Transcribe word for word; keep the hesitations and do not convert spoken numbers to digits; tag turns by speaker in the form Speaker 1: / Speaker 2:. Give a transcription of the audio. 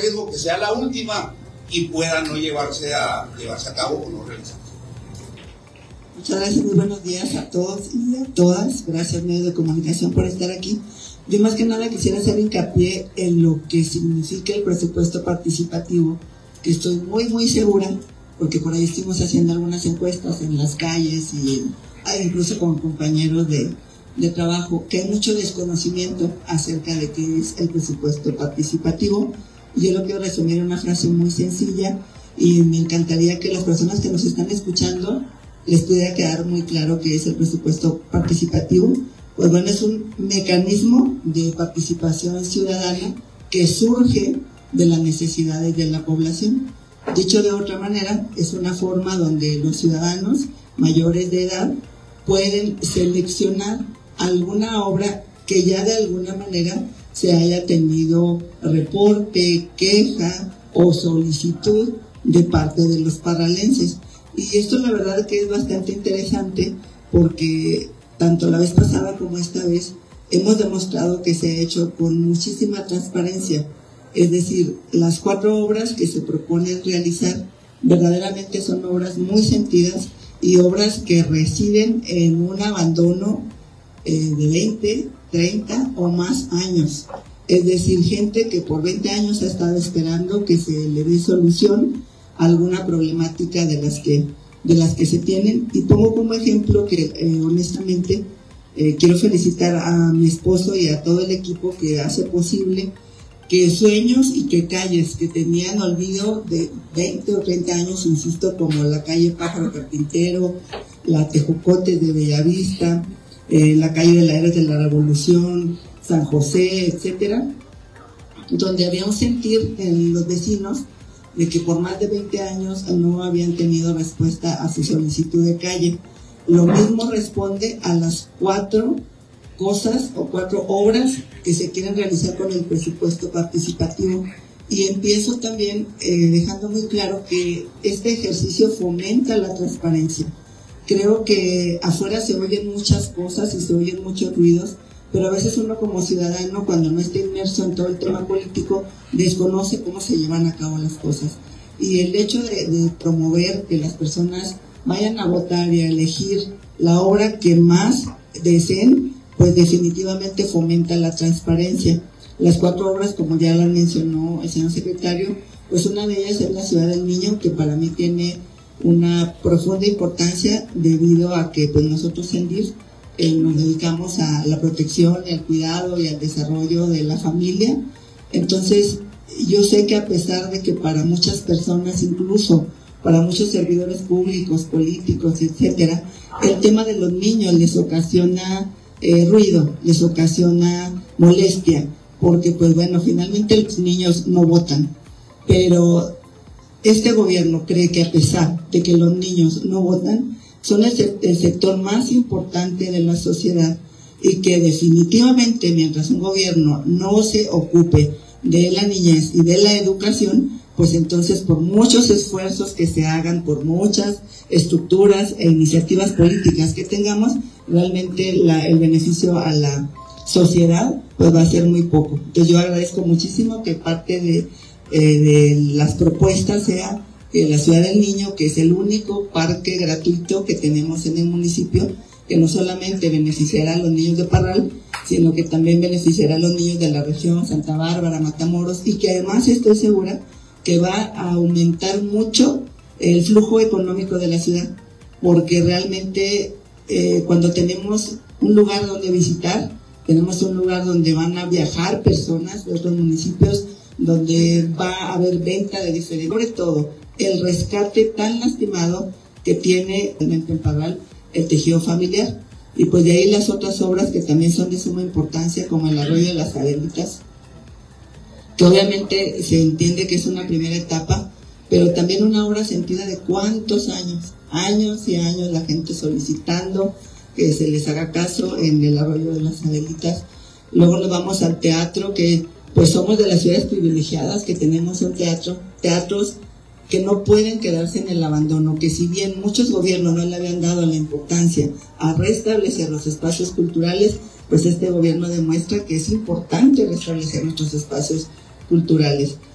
Speaker 1: riesgo que sea la última y pueda no llevarse a, llevarse a cabo o no realizarse.
Speaker 2: Muchas gracias, muy buenos días a todos y a todas. Gracias, medios de comunicación, por estar aquí. Yo más que nada quisiera hacer hincapié en lo que significa el presupuesto participativo, que estoy muy, muy segura, porque por ahí estuvimos haciendo algunas encuestas en las calles y incluso con compañeros de, de trabajo, que hay mucho desconocimiento acerca de qué es el presupuesto participativo. Yo lo quiero resumir en una frase muy sencilla y me encantaría que las personas que nos están escuchando les pudiera quedar muy claro qué es el presupuesto participativo. Pues bueno, es un mecanismo de participación ciudadana que surge de las necesidades de la población. Dicho de otra manera, es una forma donde los ciudadanos mayores de edad pueden seleccionar alguna obra que ya de alguna manera se haya tenido reporte, queja o solicitud de parte de los parralenses. Y esto la verdad que es bastante interesante porque tanto la vez pasada como esta vez hemos demostrado que se ha hecho con muchísima transparencia. Es decir, las cuatro obras que se proponen realizar verdaderamente son obras muy sentidas y obras que residen en un abandono eh, de veinte, treinta o más años. Es decir, gente que por veinte años ha estado esperando que se le dé solución a alguna problemática de las que de las que se tienen. Y pongo como ejemplo que eh, honestamente eh, quiero felicitar a mi esposo y a todo el equipo que hace posible que sueños y que calles que tenían olvido de veinte o treinta años, insisto, como la calle Pájaro Carpintero, la Tejocotes de Bellavista, eh, la calle de la Era de la Revolución, San José, etcétera, donde había un sentir en los vecinos de que por más de veinte años no habían tenido respuesta a su solicitud de calle. Lo mismo responde a las cuatro cosas o cuatro obras que se quieren realizar con el presupuesto participativo. Y empiezo también eh, dejando muy claro que este ejercicio fomenta la transparencia. Creo que afuera se oyen muchas cosas y se oyen muchos ruidos, pero a veces uno como ciudadano, cuando no está inmerso en todo el tema político, desconoce cómo se llevan a cabo las cosas. Y el hecho de, de promover que las personas vayan a votar y a elegir la obra que más deseen, pues definitivamente fomenta la transparencia. Las cuatro obras, como ya la mencionó el señor secretario, pues una de ellas es la Ciudad del Niño, que para mí tiene una profunda importancia debido a que pues nosotros en D I F Eh, nos dedicamos a la protección y al cuidado y al desarrollo de la familia. Entonces yo sé que a pesar de que para muchas personas, incluso para muchos servidores públicos, políticos, etcétera, el tema de los niños les ocasiona eh, ruido, les ocasiona molestia, porque pues bueno, finalmente los niños no votan, pero este gobierno cree que a pesar de que los niños no votan, son el, el sector más importante de la sociedad y que definitivamente mientras un gobierno no se ocupe de la niñez y de la educación, pues entonces por muchos esfuerzos que se hagan, por muchas estructuras e iniciativas políticas que tengamos, realmente la, el beneficio a la sociedad pues va a ser muy poco. Entonces yo agradezco muchísimo que parte de, eh, de las propuestas sea que la Ciudad del Niño, que es el único parque gratuito que tenemos en el municipio, que no solamente beneficiará a los niños de Parral, sino que también beneficiará a los niños de la región, Santa Bárbara, Matamoros, y que además estoy segura que va a aumentar mucho el flujo económico de la ciudad, porque realmente eh, cuando tenemos un lugar donde visitar, tenemos un lugar donde van a viajar personas de otros municipios, donde va a haber venta de diferentes, sobre todo el rescate tan lastimado que tiene realmente en Parral el tejido familiar, y pues de ahí las otras obras que también son de suma importancia, como el arroyo de las Adelitas, que obviamente se entiende que es una primera etapa, pero también una obra sentida de cuántos años, años y años la gente solicitando que se les haga caso en el arroyo de las Adelitas. Luego nos vamos al teatro, que pues somos de las ciudades privilegiadas que tenemos un teatro, teatros que no pueden quedarse en el abandono, que si bien muchos gobiernos no le habían dado la importancia a restablecer los espacios culturales, pues este gobierno demuestra que es importante restablecer nuestros espacios culturales.